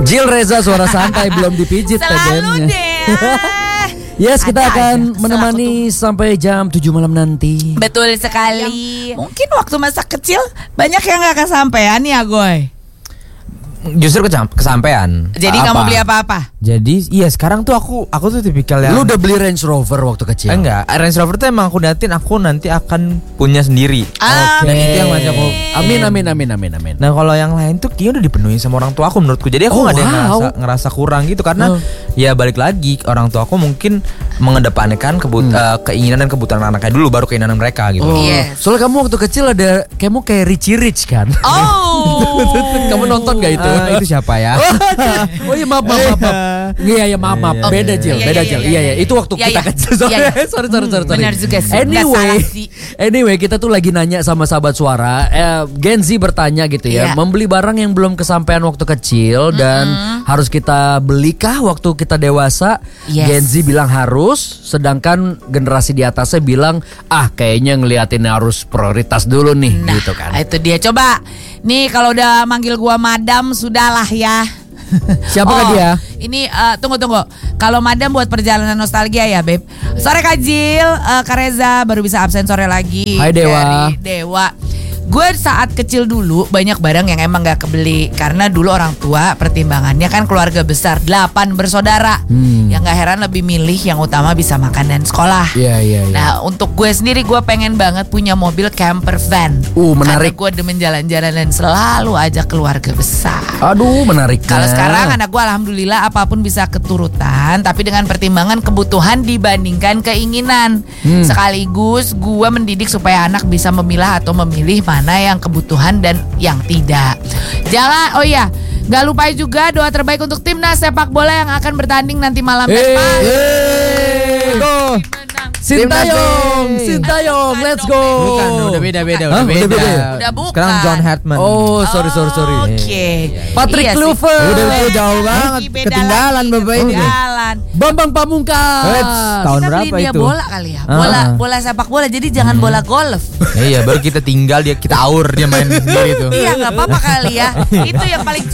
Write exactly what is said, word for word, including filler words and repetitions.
Jill Reza suara santai belum dipijit Selalu deh. Yes, kita Ada akan aja, menemani sampai jam tujuh malam nanti. Betul sekali. Mungkin waktu masa kecil banyak yang gak kesampaian ya, Goy. Justru kesampean. Jadi nggak mau beli apa-apa. Jadi iya sekarang tuh aku aku tuh tipikal yang. Lu udah beli Range Rover waktu kecil? Eh, enggak, Range Rover tuh emang aku niatin aku nanti akan punya sendiri. Ah, Dan itu yang masih aku. Amin amin amin amin amin. Nah kalau yang lain tuh kayaknya udah dipenuhi sama orang tua aku menurutku. Jadi aku Oh, nggak ada yang wow. ngerasa, ngerasa kurang gitu karena Oh. ya balik lagi orang tua aku mungkin mengedepankan kebut, uh, keinginan dan kebutuhan anaknya dulu baru keinginan mereka gitu. Oh, Yes. soalnya kamu waktu kecil ada kamu kayak Richie Rich kan? Oh. Kamu nonton gak itu? Ah, itu siapa ya? Oh iya maaf maaf maaf. maaf. Iya iya maaf maaf. Iya, Beda iya, Jill, iya, beda iya, Jill. iya, Iya iya. iya. Itu waktu Iya, kita iya. kecil. Sorry Iya, iya. sorry sorry sorry. sorry. Benar juga sih. Nggak Anyway, salah sih. anyway kita tuh lagi nanya sama sahabat suara. Eh, Gen Z bertanya gitu ya, Iya. membeli barang yang belum kesampaian waktu kecil dan harus kita belikah waktu kita dewasa? Yes. Gen Z bilang harus, sedangkan generasi di atasnya bilang ah kayaknya ngeliatin harus prioritas dulu nih Nah, gitu kan. itu dia. Coba nih kalau udah manggil gua madam sudahlah ya. Siapakah Oh, dia? Ini eh, tunggu tunggu. Kalau madam buat perjalanan nostalgia ya, Beb. Sore Kak Jill, eh, Kak Reza baru bisa absen sore lagi. Hai, Dewa. Dari Dewa. Gue saat kecil dulu banyak barang yang emang gak kebeli. Karena dulu orang tua pertimbangannya kan keluarga besar, delapan bersaudara. Hmm. Yang gak heran lebih milih yang utama bisa makan dan sekolah. Iya iya iya. Nah untuk gue sendiri gue pengen banget punya mobil camper van. Uh, menarik. Karena gue demen jalan-jalan dan selalu ajak keluarga besar. Aduh menarik. Kalau sekarang anak gue alhamdulillah apapun bisa keturutan. Tapi dengan pertimbangan kebutuhan dibandingkan keinginan. Hmm. Sekaligus gue mendidik supaya anak bisa memilah atau memilih mana yang kebutuhan dan yang tidak. Jangan, oh iya, gak lupa juga doa terbaik untuk timnas sepak bola yang akan bertanding nanti malam. Hey, Mas. hey, go. Sintayong, Sintayong, let's go. Bukan, udah beda-beda, Hah? udah Udah beda. beda. Udah bukan. Sekarang John Hartman. Oh, sorry sorry sorry. Oke. Patrick Iya sih. Kluivert. Udah udah jauh Lagi banget, beda ketinggalan lagi, Bapak ini. ketinggalan. Bambang Pamungkas. Eits, tahun Kita berapa beli dia itu? bola kali ya. Bola Ah. bola sepak bola. Jadi jangan bola golf. Iya, baru kita tinggal dia kita aur dia main sendiri tuh. Iya, nggak apa-apa kali ya. Itu yang paling